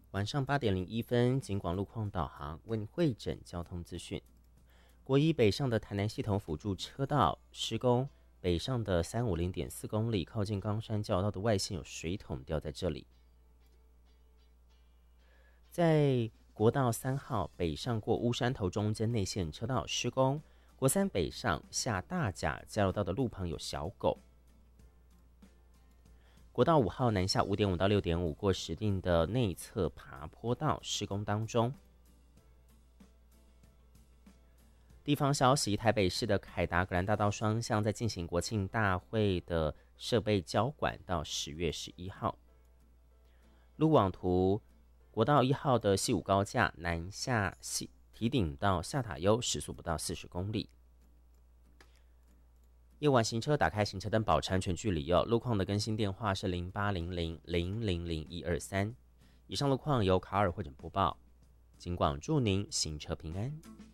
晚上8:01，警广路况导航为您汇整交通资讯。国一北上的台南系统辅助车道施工，北上的350.4公里，靠近冈山交流道的外线有水桶掉在这里。在国道3号北上过乌山头中间内线车道施工，国三北上下大甲交流道的路旁有小狗。国道5号南下5.5到6.5过石碇的内侧爬坡道施工当中。地方消息，台北市的凯达格兰大道双向在进行国庆大会的设备交管到10月11号。路网图，国道1号的西武高架南下堤顶到下塔悠时速不到40公里。夜晚行车打开行车灯保持安全距离路况的更新电话是0800000123。以上路况由卡尔会诊播报，警广祝您行车平安。